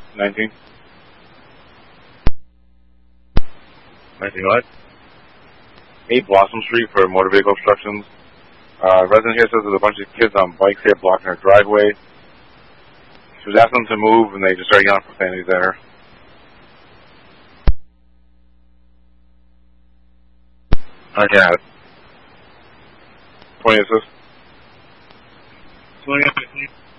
19. 19 what? 8 Blossom Street for motor vehicle obstructions. Resident here says there's a bunch of kids on bikes here blocking her driveway. She was asking them to move, and they just started yelling profanities at her. I got it. 20 assist. 20 assist.